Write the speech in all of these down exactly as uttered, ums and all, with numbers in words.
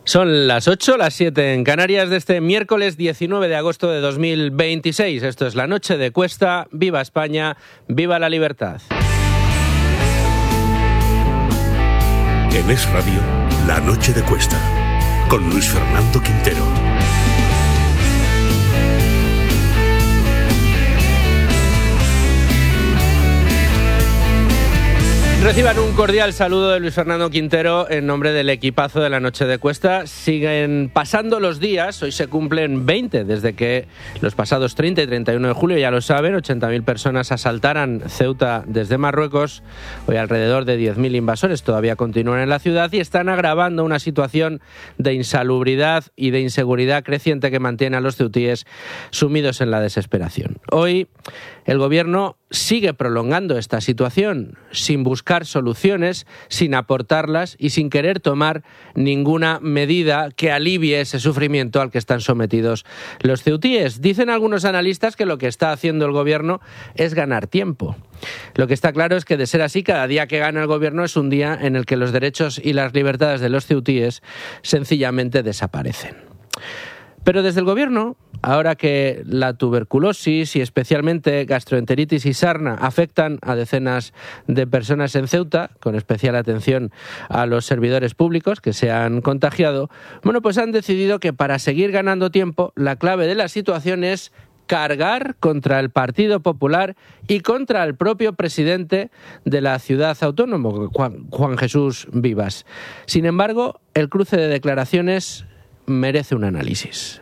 Son las ocho, las siete en Canarias de este miércoles diecinueve de agosto de dos mil veintiséis. Esto es La Noche de Cuesta. ¡Viva España! ¡Viva la libertad! En Es Radio, La Noche de Cuesta, con Luis Fernando Quintero. Reciban un cordial saludo de Luis Fernando Quintero en nombre del equipazo de La Noche de Cuesta. Siguen pasando los días, hoy se cumplen veinte desde que los pasados treinta y treinta y uno de julio, ya lo saben, ochenta mil personas asaltaran Ceuta desde Marruecos. Hoy alrededor de diez mil invasores todavía continúan en la ciudad y están agravando una situación de insalubridad y de inseguridad creciente que mantiene a los ceutíes sumidos en la desesperación. Hoy el gobierno sigue prolongando esta situación sin buscar soluciones, sin aportarlas y sin querer tomar ninguna medida que alivie ese sufrimiento al que están sometidos los ceutíes. Dicen algunos analistas que lo que está haciendo el gobierno es ganar tiempo. Lo que está claro es que, de ser así, cada día que gana el gobierno es un día en el que los derechos y las libertades de los ceutíes sencillamente desaparecen. Pero desde el gobierno, ahora que la tuberculosis y especialmente gastroenteritis y sarna afectan a decenas de personas en Ceuta, con especial atención a los servidores públicos que se han contagiado, bueno, pues han decidido que para seguir ganando tiempo, la clave de la situación es cargar contra el Partido Popular y contra el propio presidente de la ciudad autónoma, Juan, Juan Jesús Vivas. Sin embargo, el cruce de declaraciones merece un análisis.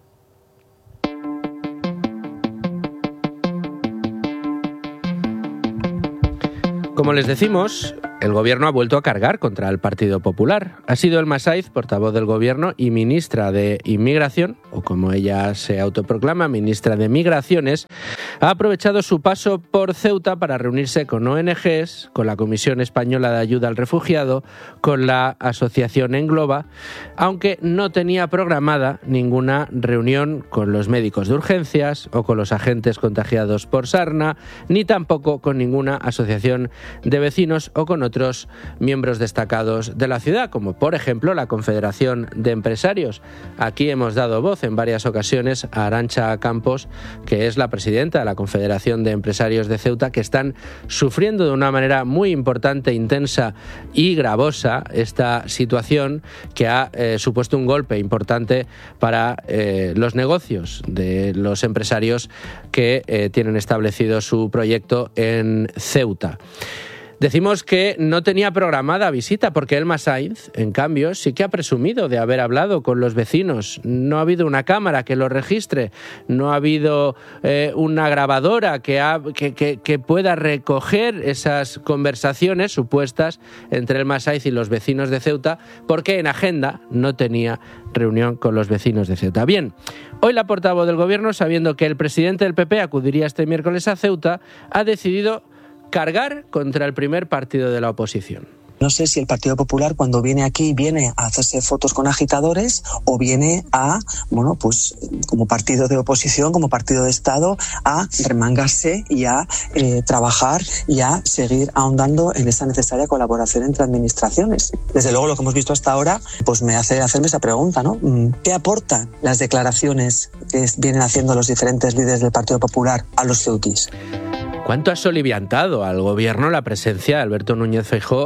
Como les decimos, el gobierno ha vuelto a cargar contra el Partido Popular. Ha sido Elma Saiz, portavoz del gobierno y ministra de Inmigración, o como ella se autoproclama, ministra de Migraciones, ha aprovechado su paso por Ceuta para reunirse con O N Ges, con la Comisión Española de Ayuda al Refugiado, con la Asociación Engloba, aunque no tenía programada ninguna reunión con los médicos de urgencias o con los agentes contagiados por sarna, ni tampoco con ninguna asociación de vecinos o con otros miembros destacados de la ciudad, como por ejemplo la Confederación de Empresarios. Aquí hemos dado voz en varias ocasiones a Arantxa Campos, que es la presidenta de la Confederación de Empresarios de Ceuta, que están sufriendo de una manera muy importante, intensa y gravosa esta situación que ha eh, supuesto un golpe importante para eh, los negocios de los empresarios que eh, tienen establecido su proyecto en Ceuta. Decimos que no tenía programada visita porque Elma Saiz, en cambio, sí que ha presumido de haber hablado con los vecinos. No ha habido una cámara que lo registre, no ha habido eh, una grabadora que, ha, que, que, que pueda recoger esas conversaciones supuestas entre Elma Saiz y los vecinos de Ceuta, porque en agenda no tenía reunión con los vecinos de Ceuta. Bien, hoy la portavoz del gobierno, sabiendo que el presidente del P P acudiría este miércoles a Ceuta, ha decidido cargar contra el primer partido de la oposición. No sé si el Partido Popular, cuando viene aquí, viene a hacerse fotos con agitadores o viene a, bueno, pues como partido de oposición, como partido de Estado, a remangarse y a eh, trabajar y a seguir ahondando en esa necesaria colaboración entre administraciones. Desde luego, lo que hemos visto hasta ahora, pues me hace hacerme esa pregunta, ¿no? ¿Qué aportan las declaraciones que vienen haciendo los diferentes líderes del Partido Popular a los ceutíes? ¿Cuánto ha soliviantado al gobierno la presencia de Alberto Núñez Feijóo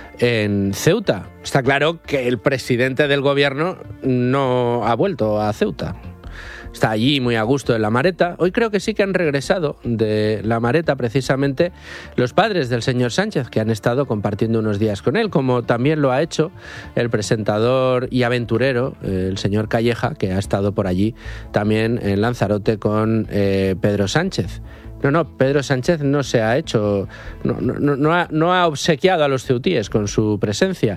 en Ceuta? Está claro que el presidente del gobierno no ha vuelto a Ceuta. Está allí muy a gusto en La Mareta. Hoy creo que sí que han regresado de La Mareta precisamente los padres del señor Sánchez, que han estado compartiendo unos días con él, como también lo ha hecho el presentador y aventurero, el señor Calleja, que ha estado por allí también en Lanzarote con eh, Pedro Sánchez. No, no, Pedro Sánchez no se ha hecho, no, no, no, ha, no ha obsequiado a los ceutíes con su presencia.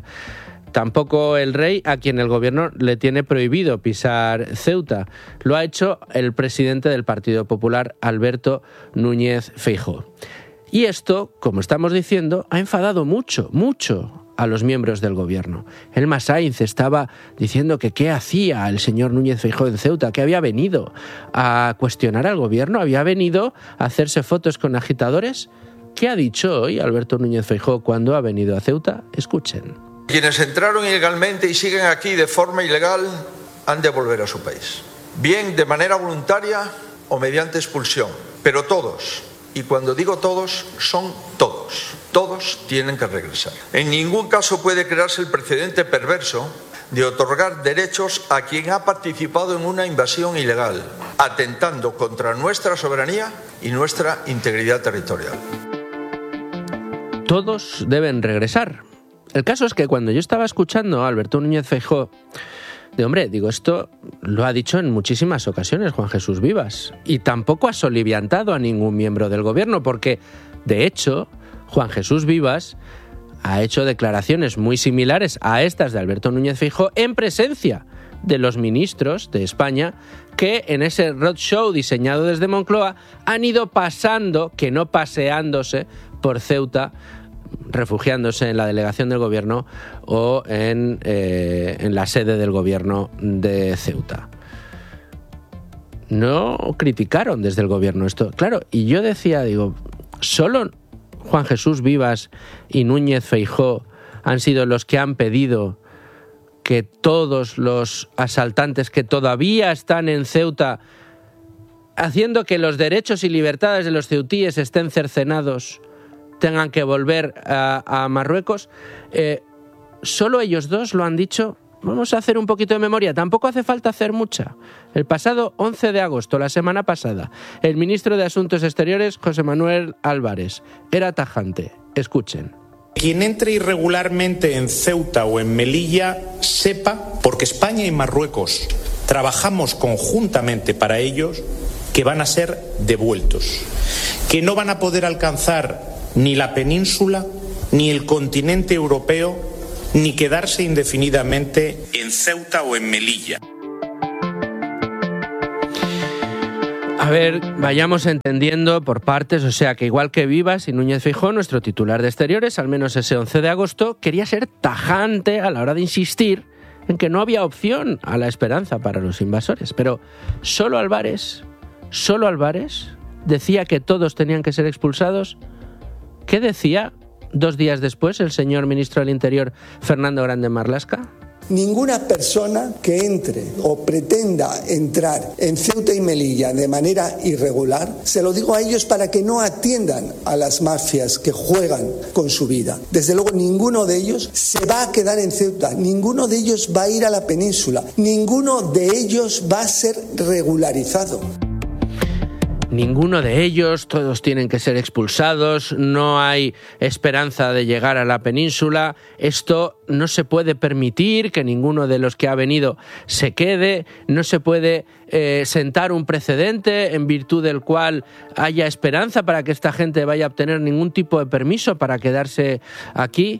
Tampoco el rey, a quien el gobierno le tiene prohibido pisar Ceuta. Lo ha hecho el presidente del Partido Popular, Alberto Núñez Feijóo. Y esto, como estamos diciendo, ha enfadado mucho, mucho a los miembros del gobierno. Elma Saiz estaba diciendo que qué hacía el señor Núñez Feijóo en Ceuta, que había venido a cuestionar al gobierno, había venido a hacerse fotos con agitadores. ¿Qué ha dicho hoy Alberto Núñez Feijóo cuando ha venido a Ceuta? Escuchen. Quienes entraron ilegalmente y siguen aquí de forma ilegal han de volver a su país, bien de manera voluntaria o mediante expulsión, pero todos, y cuando digo todos, son todos, todos tienen que regresar. En ningún caso puede crearse el precedente perverso de otorgar derechos a quien ha participado en una invasión ilegal, atentando contra nuestra soberanía y nuestra integridad territorial. Todos deben regresar. El caso es que cuando yo estaba escuchando a Alberto Núñez Feijóo, de hombre, digo, esto lo ha dicho en muchísimas ocasiones Juan Jesús Vivas, y tampoco ha soliviantado a ningún miembro del gobierno, porque, de hecho, Juan Jesús Vivas ha hecho declaraciones muy similares a estas de Alberto Núñez Feijóo en presencia de los ministros de España que en ese roadshow diseñado desde Moncloa han ido pasando, que no paseándose, por Ceuta, refugiándose en la delegación del gobierno o en, eh, en la sede del gobierno de Ceuta. No criticaron desde el gobierno esto. Claro, y yo decía, digo, solo Juan Jesús Vivas y Núñez Feijóo han sido los que han pedido que todos los asaltantes que todavía están en Ceuta, haciendo que los derechos y libertades de los ceutíes estén cercenados, tengan que volver a, a Marruecos. Eh, solo ellos dos lo han dicho. Vamos a hacer un poquito de memoria, tampoco hace falta hacer mucha. El pasado once de agosto, la semana pasada, el ministro de Asuntos Exteriores, José Manuel Álvarez, era tajante. Escuchen. Quien entre irregularmente en Ceuta o en Melilla sepa, porque España y Marruecos trabajamos conjuntamente para ellos, que van a ser devueltos, que no van a poder alcanzar ni la península, ni el continente europeo, ni quedarse indefinidamente en Ceuta o en Melilla. A ver, vayamos entendiendo por partes, o sea que igual que Vivas y Núñez Feijóo, nuestro titular de Exteriores, al menos ese once de agosto, quería ser tajante a la hora de insistir en que no había opción a la esperanza para los invasores. Pero solo Álvarez, solo Álvarez decía que todos tenían que ser expulsados. ¿Qué decía dos días después el señor ministro del Interior, Fernando Grande Marlaska? Ninguna persona que entre o pretenda entrar en Ceuta y Melilla de manera irregular, se lo digo a ellos para que no atiendan a las mafias que juegan con su vida. Desde luego ninguno de ellos se va a quedar en Ceuta, ninguno de ellos va a ir a la península, ninguno de ellos va a ser regularizado. Ninguno de ellos, todos tienen que ser expulsados, no hay esperanza de llegar a la península, esto no se puede permitir, que ninguno de los que ha venido se quede, no se puede eh, sentar un precedente en virtud del cual haya esperanza para que esta gente vaya a obtener ningún tipo de permiso para quedarse aquí.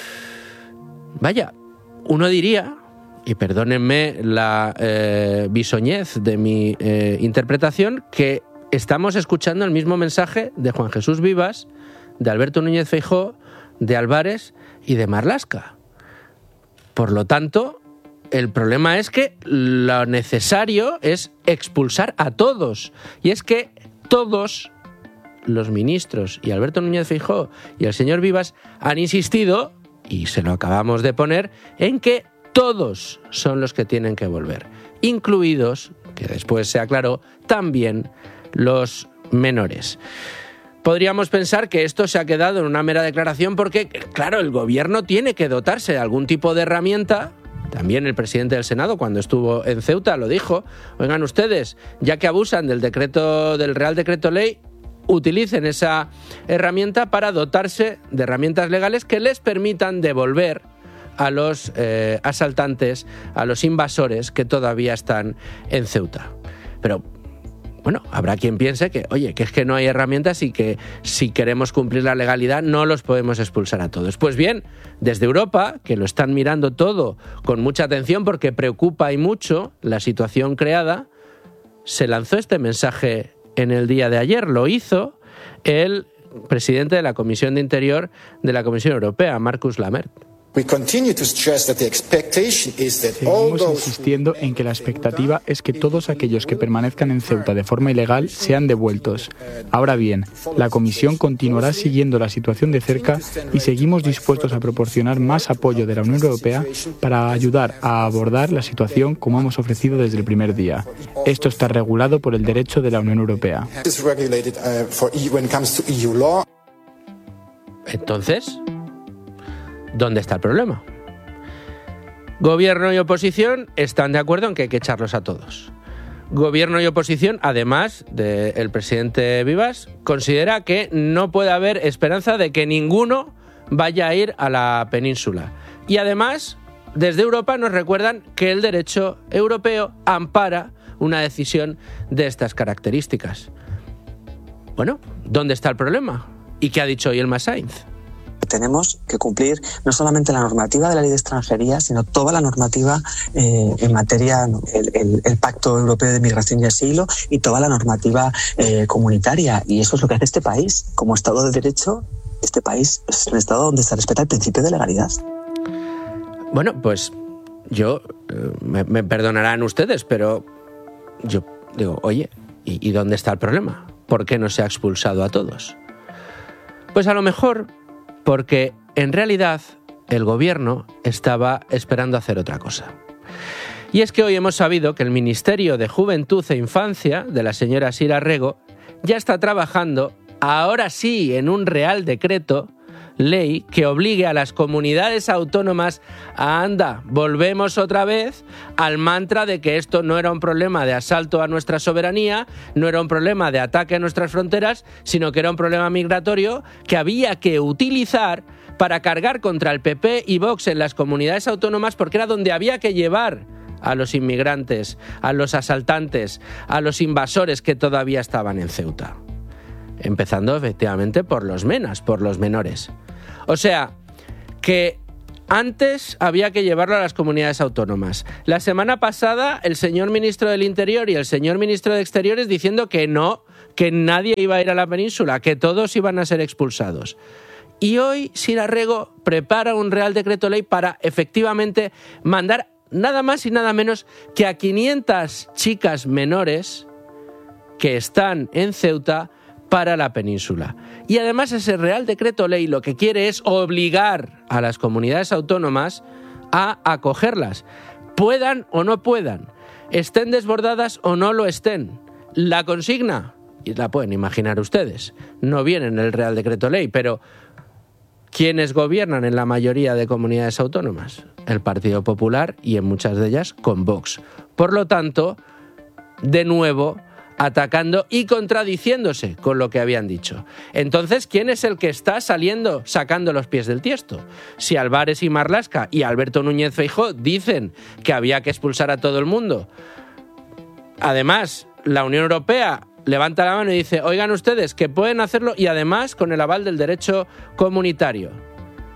Vaya, uno diría, y perdónenme la eh, bisoñez de mi eh, interpretación, que estamos escuchando el mismo mensaje de Juan Jesús Vivas, de Alberto Núñez Feijóo, de Álvarez y de Marlaska. Por lo tanto, el problema es que lo necesario es expulsar a todos. Y es que todos los ministros y Alberto Núñez Feijóo y el señor Vivas han insistido, y se lo acabamos de poner, en que todos son los que tienen que volver, incluidos, que después se aclaró, también los menores. Podríamos pensar que esto se ha quedado en una mera declaración porque, claro, el gobierno tiene que dotarse de algún tipo de herramienta. También el presidente del Senado, cuando estuvo en Ceuta, lo dijo. Oigan ustedes, ya que abusan del decreto, del Real Decreto Ley, utilicen esa herramienta para dotarse de herramientas legales que les permitan devolver a los eh, asaltantes, a los invasores que todavía están en Ceuta. Pero bueno, habrá quien piense que, oye, que es que no hay herramientas y que si queremos cumplir la legalidad no los podemos expulsar a todos. Pues bien, desde Europa, que lo están mirando todo con mucha atención porque preocupa y mucho la situación creada, se lanzó este mensaje en el día de ayer. Lo hizo el presidente de la Comisión de Interior de la Comisión Europea, Markus Lammert. Seguimos insistiendo en que la expectativa es que todos aquellos que permanezcan en Ceuta de forma ilegal sean devueltos. Ahora bien, la Comisión continuará siguiendo la situación de cerca y seguimos dispuestos a proporcionar más apoyo de la Unión Europea para ayudar a abordar la situación como hemos ofrecido desde el primer día. Esto está regulado por el derecho de la Unión Europea. Entonces, ¿dónde está el problema? Gobierno y oposición están de acuerdo en que hay que echarlos a todos. Gobierno y oposición, además del presidente Vivas, considera que no puede haber esperanza de que ninguno vaya a ir a la península. Y además, desde Europa nos recuerdan que el derecho europeo ampara una decisión de estas características. Bueno, ¿dónde está el problema? ¿Y qué ha dicho hoy Elma Sainz? Tenemos que cumplir no solamente la normativa de la ley de extranjería, sino toda la normativa eh, en materia, el, el, el Pacto Europeo de Migración y Asilo y toda la normativa eh, comunitaria. Y eso es lo que hace este país. Como Estado de Derecho, este país es un Estado donde se respeta el principio de legalidad. Bueno, pues yo, eh, me, me perdonarán ustedes, pero yo digo, oye, ¿y, ¿y dónde está el problema? ¿Por qué no se ha expulsado a todos? Pues a lo mejor porque en realidad el gobierno estaba esperando hacer otra cosa. Y es que hoy hemos sabido que el Ministerio de Juventud e Infancia de la señora Sira Rego ya está trabajando, ahora sí, en un real decreto ley que obligue a las comunidades autónomas a, anda, volvemos otra vez al mantra de que esto no era un problema de asalto a nuestra soberanía, no era un problema de ataque a nuestras fronteras, sino que era un problema migratorio que había que utilizar para cargar contra el P P y Vox en las comunidades autónomas, porque era donde había que llevar a los inmigrantes, a los asaltantes, a los invasores que todavía estaban en Ceuta. Empezando efectivamente por los menas, por los menores. O sea, que antes había que llevarlo a las comunidades autónomas. La semana pasada el señor ministro del Interior y el señor ministro de Exteriores diciendo que no, que nadie iba a ir a la península, que todos iban a ser expulsados. Y hoy Sira Rego prepara un Real Decreto Ley para efectivamente mandar nada más y nada menos que a quinientas chicas menores que están en Ceuta para la península. Y además ese Real Decreto Ley lo que quiere es obligar a las comunidades autónomas a acogerlas, puedan o no puedan, estén desbordadas o no lo estén. La consigna, y la pueden imaginar ustedes, no viene en el Real Decreto Ley, pero ¿quiénes gobiernan en la mayoría de comunidades autónomas? El Partido Popular y en muchas de ellas con Vox. Por lo tanto, de nuevo, atacando y contradiciéndose con lo que habían dicho. Entonces, ¿quién es el que está saliendo, sacando los pies del tiesto? Si Álvarez y Marlaska y Alberto Núñez Feijóo dicen que había que expulsar a todo el mundo, además, la Unión Europea levanta la mano y dice, oigan ustedes, que pueden hacerlo y además con el aval del derecho comunitario.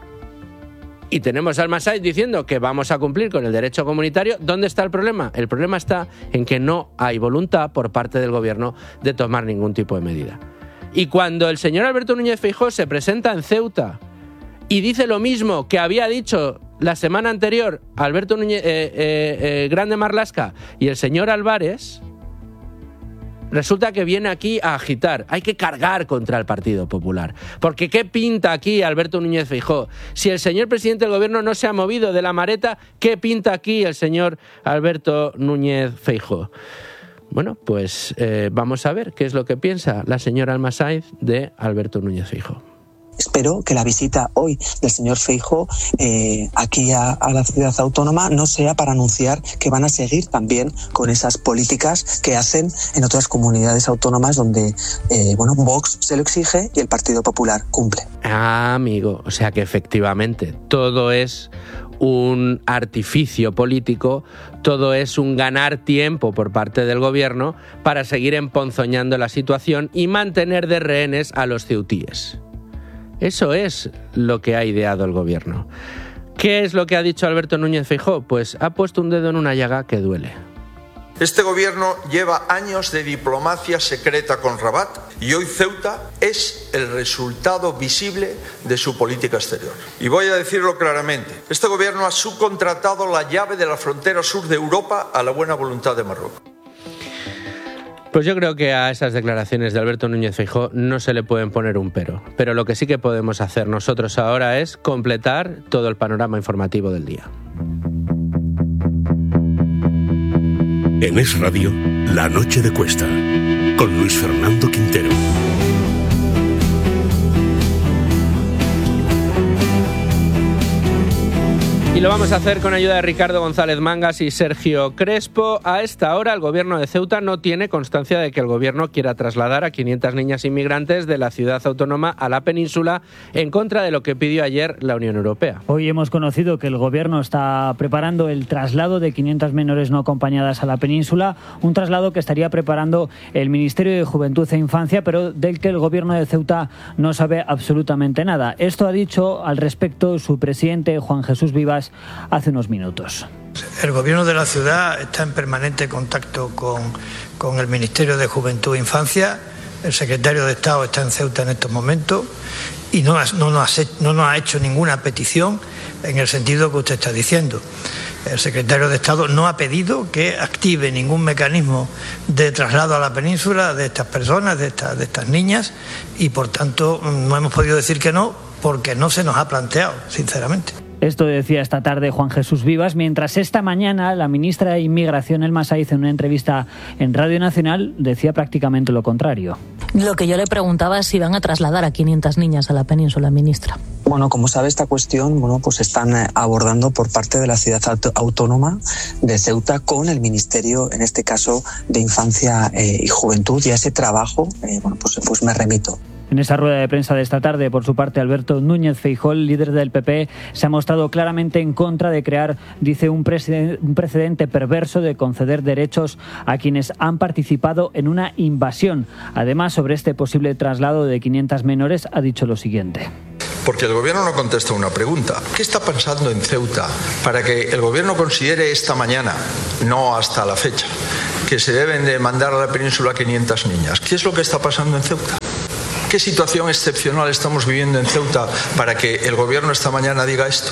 Y tenemos al Masai diciendo que vamos a cumplir con el derecho comunitario. ¿Dónde está el problema? El problema está en que no hay voluntad por parte del gobierno de tomar ningún tipo de medida. Y cuando el señor Alberto Núñez Feijóo se presenta en Ceuta y dice lo mismo que había dicho la semana anterior Alberto Núñez, eh, eh, eh, Grande Marlaska y el señor Álvarez, resulta que viene aquí a agitar. Hay que cargar contra el Partido Popular. Porque ¿qué pinta aquí Alberto Núñez Feijóo? Si el señor presidente del gobierno no se ha movido de la maleta, ¿qué pinta aquí el señor Alberto Núñez Feijóo? Bueno, pues eh, vamos a ver qué es lo que piensa la señora Elma Sainz de Alberto Núñez Feijóo. Espero que la visita hoy del señor Feijóo eh, aquí a, a la ciudad autónoma no sea para anunciar que van a seguir también con esas políticas que hacen en otras comunidades autónomas donde eh, bueno, Vox se lo exige y el Partido Popular cumple. Ah, amigo, o sea que efectivamente todo es un artificio político, todo es un ganar tiempo por parte del gobierno para seguir emponzoñando la situación y mantener de rehenes a los ceutíes. Eso es lo que ha ideado el gobierno. ¿Qué es lo que ha dicho Alberto Núñez Feijóo? Pues ha puesto un dedo en una llaga que duele. Este gobierno lleva años de diplomacia secreta con Rabat y hoy Ceuta es el resultado visible de su política exterior. Y voy a decirlo claramente, este gobierno ha subcontratado la llave de la frontera sur de Europa a la buena voluntad de Marruecos. Pues yo creo que a esas declaraciones de Alberto Núñez Feijóo no se le pueden poner un pero. Pero lo que sí que podemos hacer nosotros ahora es completar todo el panorama informativo del día. En Es Radio, La Noche de Cuesta, con Luis Fernando Quintero. Y lo vamos a hacer con ayuda de Ricardo González Mangas y Sergio Crespo. A esta hora, el gobierno de Ceuta no tiene constancia de que el gobierno quiera trasladar a quinientas niñas inmigrantes de la ciudad autónoma a la península en contra de lo que pidió ayer la Unión Europea. Hoy hemos conocido que el gobierno está preparando el traslado de quinientas menores no acompañadas a la península, un traslado que estaría preparando el Ministerio de Juventud e Infancia, pero del que el gobierno de Ceuta no sabe absolutamente nada. Esto ha dicho al respecto su presidente, Juan Jesús Vivas, hace unos minutos. El gobierno de la ciudad está en permanente contacto con, con el Ministerio de Juventud e Infancia. El secretario de Estado está en Ceuta en estos momentos y no, no, nos, ha, no nos ha hecho ninguna petición en el sentido que usted está diciendo. El secretario de Estado no ha pedido que active ningún mecanismo de traslado a la península de estas personas, de, esta, de estas niñas, y por tanto no hemos podido decir que no porque no se nos ha planteado, sinceramente. Esto decía esta tarde Juan Jesús Vivas, mientras esta mañana la ministra de Inmigración, Elma Saiz, en una entrevista en Radio Nacional, decía prácticamente lo contrario. Lo que yo le preguntaba es si van a trasladar a quinientas niñas a la península, ministra. Bueno, como sabe, esta cuestión, bueno, pues están abordando por parte de la ciudad autónoma de Ceuta con el Ministerio, en este caso, de Infancia eh, y Juventud, y a ese trabajo, eh, bueno, pues, pues me remito. En esa rueda de prensa de esta tarde, por su parte, Alberto Núñez Feijóo, el líder del P P, se ha mostrado claramente en contra de crear, dice, un precedente perverso de conceder derechos a quienes han participado en una invasión. Además, sobre este posible traslado de quinientas menores, ha dicho lo siguiente. Porque el gobierno no contesta una pregunta. ¿Qué está pasando en Ceuta para que el gobierno considere esta mañana, no hasta la fecha, que se deben de mandar a la península quinientas niñas? ¿Qué es lo que está pasando en Ceuta? ¿Qué situación excepcional estamos viviendo en Ceuta para que el gobierno esta mañana diga esto?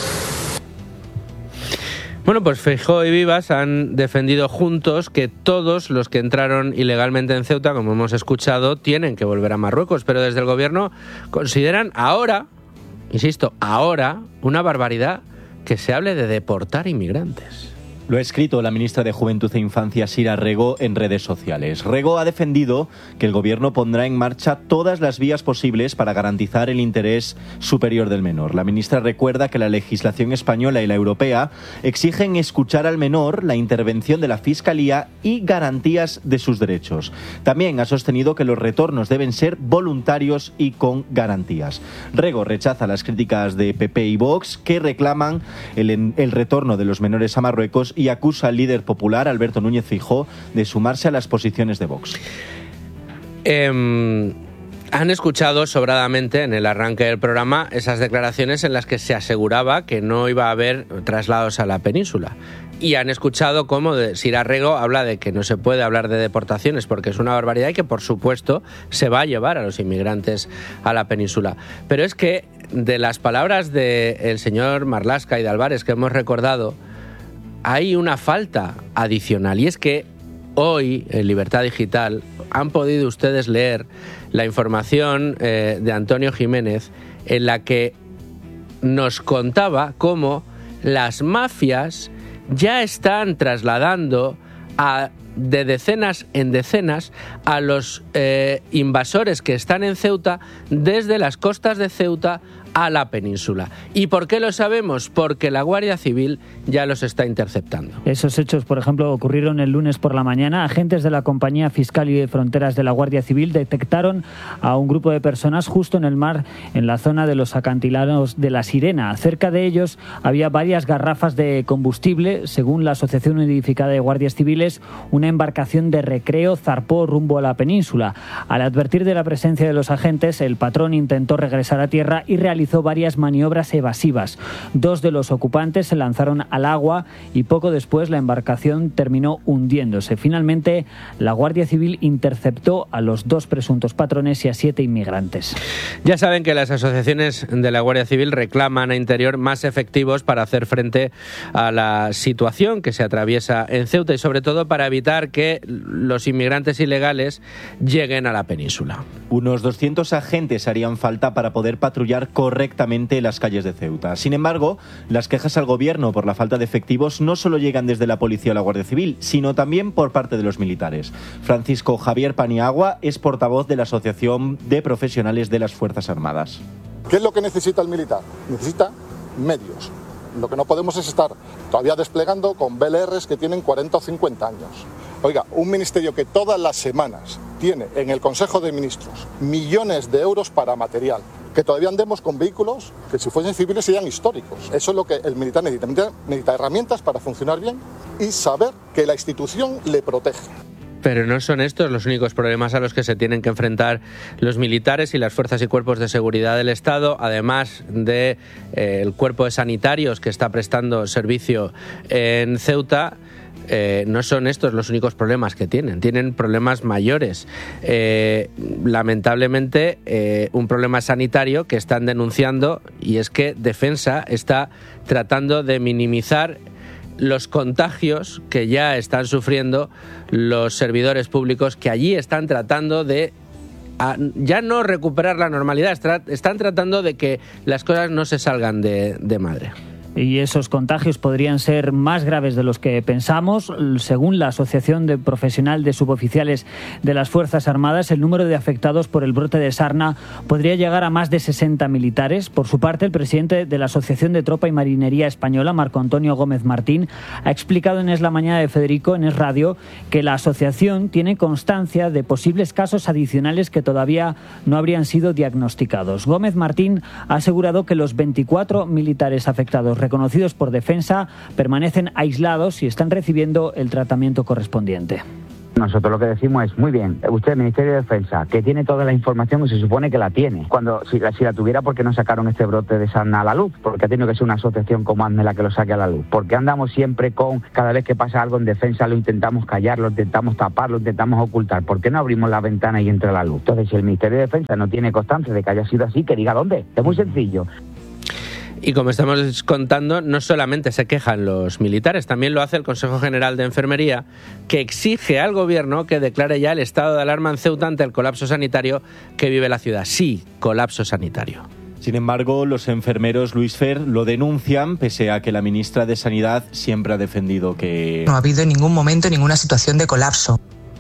Bueno, pues Feijóo y Vivas han defendido juntos que todos los que entraron ilegalmente en Ceuta, como hemos escuchado, tienen que volver a Marruecos, pero desde el gobierno consideran ahora, insisto, ahora, una barbaridad que se hable de deportar inmigrantes. Lo ha escrito la ministra de Juventud e Infancia, Sira Rego, en redes sociales. Rego ha defendido que el gobierno pondrá en marcha todas las vías posibles para garantizar el interés superior del menor. La ministra recuerda que la legislación española y la europea exigen escuchar al menor, la intervención de la Fiscalía y garantías de sus derechos. También ha sostenido que los retornos deben ser voluntarios y con garantías. Rego rechaza las críticas de P P y Vox, que reclaman el, el retorno de los menores a Marruecos, y acusa al líder popular, Alberto Núñez Feijóo, de sumarse a las posiciones de Vox. Eh, han escuchado sobradamente en el arranque del programa esas declaraciones en las que se aseguraba que no iba a haber traslados a la península. Y han escuchado cómo Sira Rego habla de que no se puede hablar de deportaciones porque es una barbaridad y que, por supuesto, se va a llevar a los inmigrantes a la península. Pero es que de las palabras del señor Marlaska y de Álvarez que hemos recordado, hay una falta adicional, y es que hoy en Libertad Digital han podido ustedes leer la información eh, de Antonio Jiménez, en la que nos contaba cómo las mafias ya están trasladando a, de decenas en decenas a los eh, invasores que están en Ceuta desde las costas de Ceuta a la península. ¿Y por qué lo sabemos? Porque la Guardia Civil ya los está interceptando. Esos hechos, por ejemplo, ocurrieron el lunes por la mañana. Agentes de la Compañía Fiscal y de Fronteras de la Guardia Civil detectaron a un grupo de personas justo en el mar, en la zona de los acantilados de La Sirena. Cerca de ellos había varias garrafas de combustible. Según la Asociación Unificada de Guardias Civiles, una embarcación de recreo zarpó rumbo a la península. Al advertir de la presencia de los agentes, el patrón intentó regresar a tierra y realizar realizó varias maniobras evasivas. Dos de los ocupantes se lanzaron al agua y poco después la embarcación terminó hundiéndose. Finalmente, la Guardia Civil interceptó a los dos presuntos patrones y a siete inmigrantes. Ya saben que las asociaciones de la Guardia Civil reclaman a Interior más efectivos para hacer frente a la situación que se atraviesa en Ceuta y sobre todo para evitar que los inmigrantes ilegales lleguen a la península. Unos doscientos agentes harían falta para poder patrullar correctamente las calles de Ceuta. Sin embargo, las quejas al gobierno por la falta de efectivos no solo llegan desde la policía o la Guardia Civil, sino también por parte de los militares. Francisco Javier Paniagua es portavoz de la Asociación de Profesionales de las Fuerzas Armadas. ¿Qué es lo que necesita el militar? Necesita medios. Lo que no podemos es estar todavía desplegando con B L Rs que tienen cuarenta o cincuenta años. Oiga, un ministerio que todas las semanas tiene en el Consejo de Ministros millones de euros para material, que todavía andemos con vehículos que si fuesen civiles serían históricos. Eso es lo que el militar necesita. Necesita herramientas para funcionar bien y saber que la institución le protege. Pero no son estos los únicos problemas a los que se tienen que enfrentar los militares y las fuerzas y cuerpos de seguridad del Estado, además del eh, cuerpo de sanitarios que está prestando servicio en Ceuta. Eh, no son estos los únicos problemas que tienen, tienen problemas mayores. Eh, lamentablemente, eh, un problema sanitario que están denunciando, y es que Defensa está tratando de minimizar los contagios que ya están sufriendo los servidores públicos, que allí están tratando de a, ya no recuperar la normalidad, están tratando de que las cosas no se salgan de, de madre. Y esos contagios podrían ser más graves de los que pensamos. Según la Asociación de Profesional de Suboficiales de las Fuerzas Armadas, el número de afectados por el brote de sarna podría llegar a más de sesenta militares. Por su parte, el presidente de la Asociación de Tropa y Marinería Española, Marco Antonio Gómez Martín, ha explicado en Es la Mañana de Federico, en Es Radio, que la asociación tiene constancia de posibles casos adicionales que todavía no habrían sido diagnosticados. Gómez Martín ha asegurado que los veinticuatro militares afectados reconocidos por Defensa permanecen aislados y están recibiendo el tratamiento correspondiente. Nosotros lo que decimos es, muy bien, usted, Ministerio de Defensa, que tiene toda la información y se supone que la tiene. Cuando si la, si la tuviera, ¿por qué no sacaron este brote de sarna a la luz? Porque ha tenido que ser una asociación como ASME la que lo saque a la luz. Porque andamos siempre con, cada vez que pasa algo en Defensa, lo intentamos callar, lo intentamos tapar, lo intentamos ocultar. ¿Por qué no abrimos la ventana y entra la luz? Entonces, si el Ministerio de Defensa no tiene constancia de que haya sido así, que diga dónde. Es muy sencillo. Y como estamos contando, no solamente se quejan los militares, también lo hace el Consejo General de Enfermería, que exige al gobierno que declare ya el estado de alarma en Ceuta ante el colapso sanitario que vive la ciudad. Sí, colapso sanitario. Sin embargo, los enfermeros, Luis Fer, lo denuncian, pese a que la ministra de Sanidad siempre ha defendido que... No ha habido en ningún momento ninguna situación de colapso.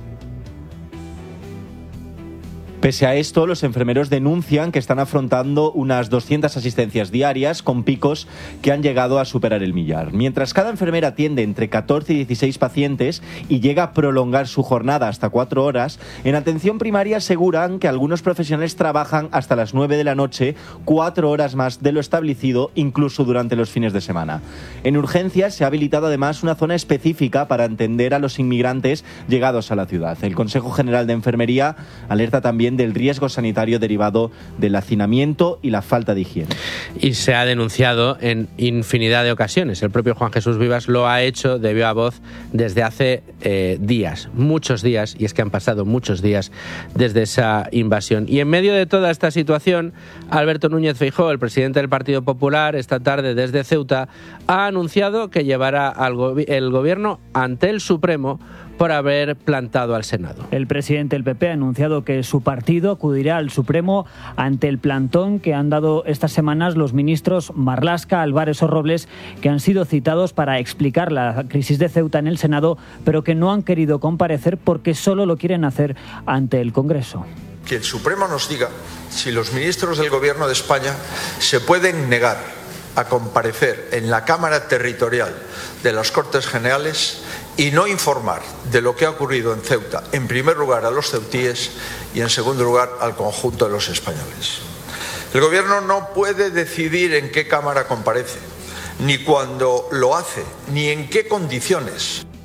Pese a esto, los enfermeros denuncian que están afrontando unas doscientas asistencias diarias con picos que han llegado a superar el millar. Mientras cada enfermera atiende entre catorce y dieciséis pacientes y llega a prolongar su jornada hasta cuatro horas, en atención primaria aseguran que algunos profesionales trabajan hasta las nueve de la noche, cuatro horas más de lo establecido, incluso durante los fines de semana. En urgencias se ha habilitado además una zona específica para atender a los inmigrantes llegados a la ciudad. El Consejo General de Enfermería alerta también del riesgo sanitario derivado del hacinamiento y la falta de higiene. Y se ha denunciado en infinidad de ocasiones. El propio Juan Jesús Vivas lo ha hecho de viva voz desde hace eh, días, muchos días, y es que han pasado muchos días desde esa invasión. Y en medio de toda esta situación, Alberto Núñez Feijóo, el presidente del Partido Popular, esta tarde desde Ceuta, ha anunciado que llevará al go- el gobierno ante el Supremo por haber plantado al Senado. El presidente del P P ha anunciado que su partido acudirá al Supremo ante el plantón que han dado estas semanas los ministros Marlaska, Álvarez o Robles, que han sido citados para explicar la crisis de Ceuta en el Senado, pero que no han querido comparecer porque solo lo quieren hacer ante el Congreso. Que el Supremo nos diga si los ministros del Gobierno de España se pueden negar a comparecer en la Cámara Territorial de las Cortes Generales y no informar de lo que ha ocurrido en Ceuta, en primer lugar a los ceutíes y en segundo lugar al conjunto de los españoles. El Gobierno no puede decidir en qué Cámara comparece, ni cuándo lo hace, ni en qué condiciones.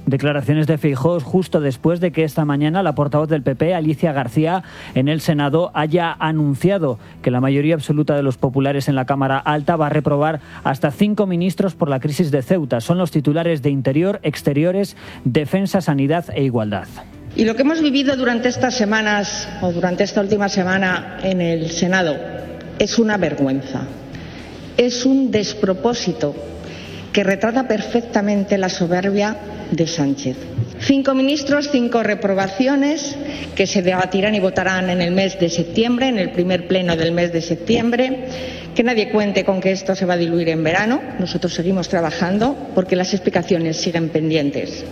Declaraciones de Feijóo justo después de que esta mañana la portavoz del P P, Alicia García, en el Senado haya anunciado que la mayoría absoluta de los populares en la Cámara Alta va a reprobar hasta cinco ministros por la crisis de Ceuta. Son los titulares de Interior, Exteriores, Defensa, Sanidad e Igualdad. Y lo que hemos vivido durante estas semanas, o durante esta última semana en el Senado, es una vergüenza. Es un despropósito que retrata perfectamente la soberbia de Sánchez. Cinco ministros, cinco reprobaciones que se debatirán y votarán en el mes de septiembre, en el primer pleno del mes de septiembre. Que nadie cuente con que esto se va a diluir en verano. Nosotros seguimos trabajando porque las explicaciones siguen pendientes.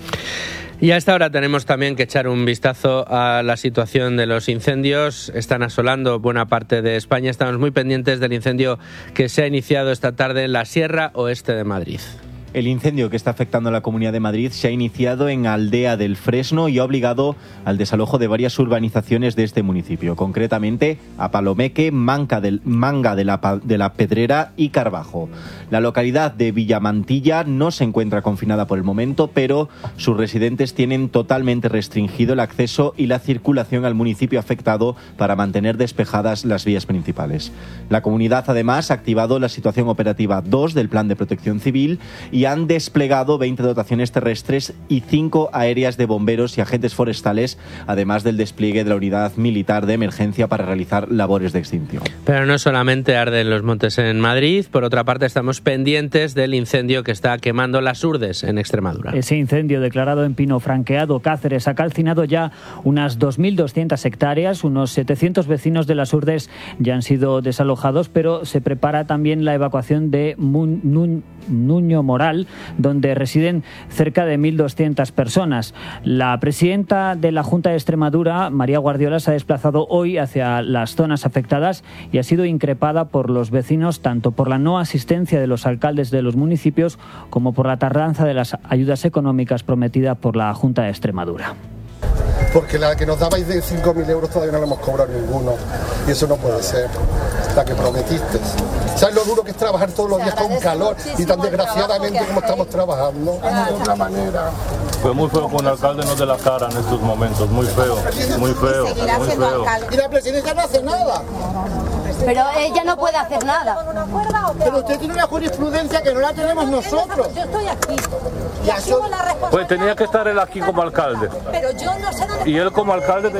Y a esta hora tenemos también que echar un vistazo a la situación de los incendios. Están asolando buena parte de España. Estamos muy pendientes del incendio que se ha iniciado esta tarde en la Sierra Oeste de Madrid. El incendio que está afectando a la Comunidad de Madrid se ha iniciado en Aldea del Fresno y ha obligado al desalojo de varias urbanizaciones de este municipio, concretamente a Palomeque, Manga, del, Manga de, la, de la Pedrera y Carbajo. La localidad de Villamantilla no se encuentra confinada por el momento, pero sus residentes tienen totalmente restringido el acceso y la circulación al municipio afectado para mantener despejadas las vías principales. La comunidad además ha activado la situación operativa dos del Plan de Protección Civil y y han desplegado veinte dotaciones terrestres y cinco aéreas de bomberos y agentes forestales, además del despliegue de la unidad militar de emergencia para realizar labores de extinción. Pero no solamente arden los montes en Madrid, por otra parte estamos pendientes del incendio que está quemando las Urdes en Extremadura. Ese incendio declarado en Pino Franqueado, Cáceres, ha calcinado ya unas dos mil doscientas hectáreas, unos setecientos vecinos de las Urdes ya han sido desalojados, pero se prepara también la evacuación de Mun, Nun, Nuño Moral, donde residen cerca de mil doscientas personas. La presidenta de la Junta de Extremadura, María Guardiola, se ha desplazado hoy hacia las zonas afectadas y ha sido increpada por los vecinos, tanto por la no asistencia de los alcaldes de los municipios como por la tardanza de las ayudas económicas prometidas por la Junta de Extremadura. Porque la que nos dabais de cinco mil euros todavía no la hemos cobrado ninguno. Y eso no puede ser. La que prometiste. ¿Sabes lo duro que es trabajar todos los días con calor y tan desgraciadamente como estamos trabajando? De otra manera. Fue muy feo con el alcalde no de la cara en estos momentos. Muy feo, muy feo, muy feo. Y la presidencia no hace nada. Pero ella no puede hacer nada. Pero usted tiene una jurisprudencia que no la tenemos nosotros. Yo estoy aquí. Y asumo la responsabilidad. Pues tenía que estar él aquí como alcalde. Pero yo no sé dónde. Y él como alcalde.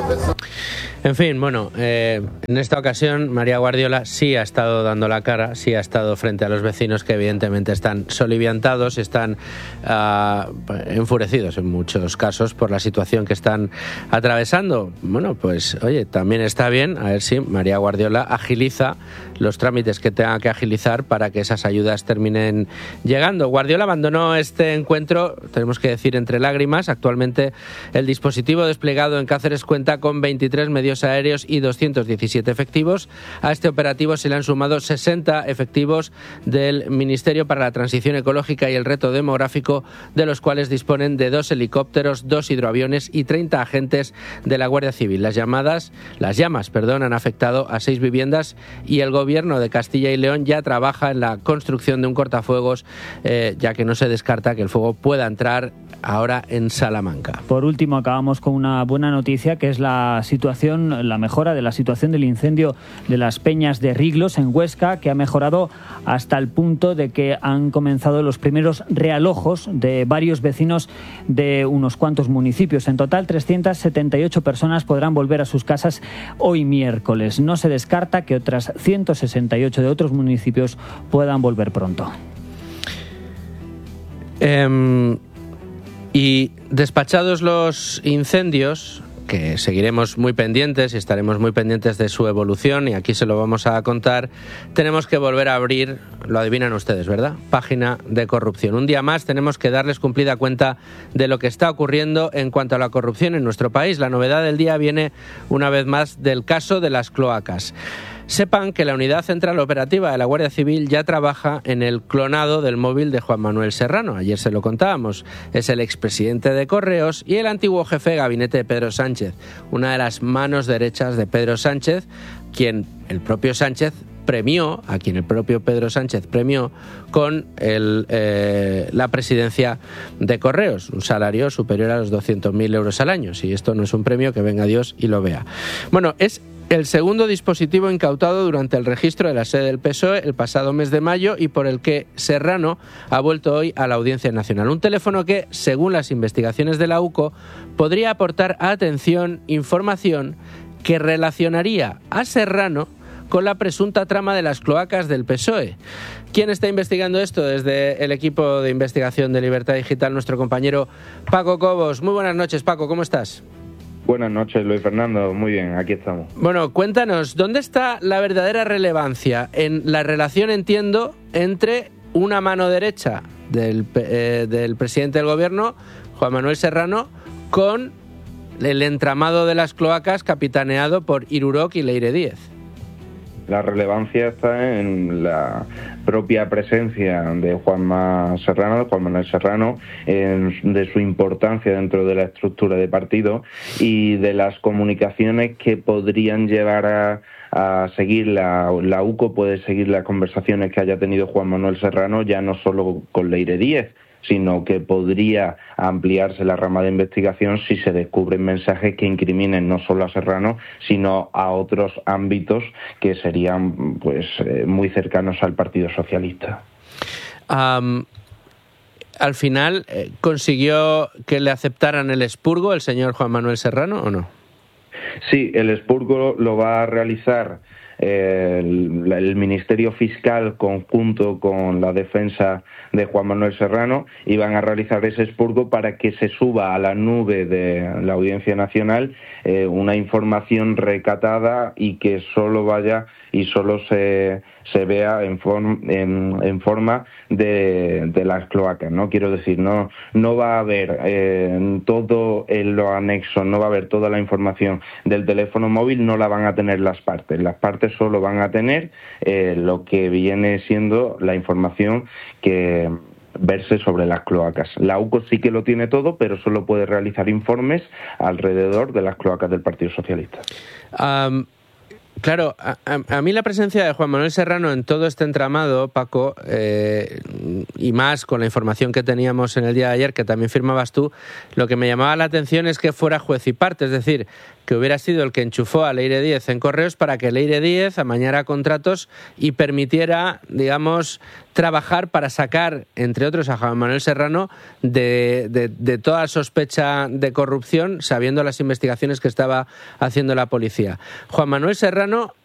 En fin, bueno, eh, en esta ocasión María Guardiola sí ha estado dando la cara, sí ha estado frente a los vecinos que evidentemente están soliviantados, están uh, enfurecidos en muchos casos por la situación que están atravesando. Bueno, pues oye, también está bien, a ver si María Guardiola agiliza los trámites que tenga que agilizar para que esas ayudas terminen llegando. Guardiola abandonó este encuentro, tenemos que decir, entre lágrimas. Actualmente el dispositivo desplegado en Cáceres cuenta con veintitrés medios aéreos y doscientos diecisiete efectivos. A este operativo se le han sumado sesenta efectivos del Ministerio para la Transición Ecológica y el Reto Demográfico, de los cuales disponen de dos helicópteros, dos hidroaviones y treinta agentes de la Guardia Civil. Las llamadas, las llamas, perdón, han afectado a seis viviendas y el Gobierno de Castilla y León ya trabaja en la construcción de un cortafuegos, eh, ya que no se descarta que el fuego pueda entrar ahora en Salamanca. Por último, acabamos con una buena noticia, que es la situación la mejora de la situación del incendio de las Peñas de Riglos en Huesca, que ha mejorado hasta el punto de que han comenzado los primeros realojos de varios vecinos de unos cuantos municipios. En total, trescientas setenta y ocho personas podrán volver a sus casas hoy miércoles. No se descarta que otras ciento sesenta y ocho de otros municipios puedan volver pronto. Eh, y despachados los incendios, que seguiremos muy pendientes y estaremos muy pendientes de su evolución, y aquí se lo vamos a contar, tenemos que volver a abrir, lo adivinan ustedes, ¿verdad?, página de corrupción. Un día más tenemos que darles cumplida cuenta de lo que está ocurriendo en cuanto a la corrupción en nuestro país. La novedad del día viene una vez más del caso de las cloacas. Sepan que la Unidad Central Operativa de la Guardia Civil ya trabaja en el clonado del móvil de Juan Manuel Serrano. Ayer se lo contábamos. Es el expresidente de Correos y el antiguo jefe de gabinete de Pedro Sánchez, una de las manos derechas de Pedro Sánchez, quien el propio Sánchez premió, a quien el propio Pedro Sánchez premió, con el, eh, la presidencia de Correos, un salario superior a los doscientos mil euros al año. Si esto no es un premio, que venga Dios y lo vea. Bueno, es el segundo dispositivo incautado durante el registro de la sede del P S O E el pasado mes de mayo y por el que Serrano ha vuelto hoy a la Audiencia Nacional. Un teléfono que, según las investigaciones de la U C O, podría aportar atención, información que relacionaría a Serrano con la presunta trama de las cloacas del P S O E. ¿Quién está investigando esto? Desde el equipo de investigación de Libertad Digital, nuestro compañero Paco Cobos. Muy buenas noches, Paco, ¿cómo estás? Buenas noches, Luis Fernando. Muy bien, aquí estamos. Bueno, cuéntanos, ¿dónde está la verdadera relevancia en la relación, entiendo, entre una mano derecha del, eh, del presidente del gobierno, Juan Manuel Serrano, con el entramado de las cloacas capitaneado por Irurok y Leire Díez? La relevancia está en la propia presencia de Juanma Serrano, de Juan Manuel Serrano, en, de su importancia dentro de la estructura de partido y de las comunicaciones que podrían llevar a, a seguir la, la U C O, puede seguir las conversaciones que haya tenido Juan Manuel Serrano, ya no solo con Leire Díez, sino que podría ampliarse la rama de investigación si se descubren mensajes que incriminen no solo a Serrano, sino a otros ámbitos que serían pues eh, muy cercanos al Partido Socialista. Um, al final, eh, ¿consiguió que le aceptaran el expurgo el señor Juan Manuel Serrano o no? Sí, el expurgo lo va a realizar El, el Ministerio Fiscal conjunto con la defensa de Juan Manuel Serrano y van a realizar ese expurgo para que se suba a la nube de la Audiencia Nacional eh, una información recatada y que solo vaya y solo se, se vea en, form, en, en forma de, de las cloacas, ¿no? Quiero decir, no, no va a haber eh, todo en lo anexo, no va a haber toda la información del teléfono móvil, no la van a tener las partes. Las partes solo van a tener eh, lo que viene siendo la información que verse sobre las cloacas. La U C O sí que lo tiene todo, pero solo puede realizar informes alrededor de las cloacas del Partido Socialista. Um... Claro, a, a, a mí la presencia de Juan Manuel Serrano en todo este entramado, Paco, eh, y más con la información que teníamos en el día de ayer, que también firmabas tú, lo que me llamaba la atención es que fuera juez y parte, es decir, que hubiera sido el que enchufó a Leire Díez en Correos para que Leire Díez amañara contratos y permitiera, digamos, trabajar para sacar, entre otros, a Juan Manuel Serrano de, de, de toda sospecha de corrupción, sabiendo las investigaciones que estaba haciendo la policía. Juan Manuel Serrano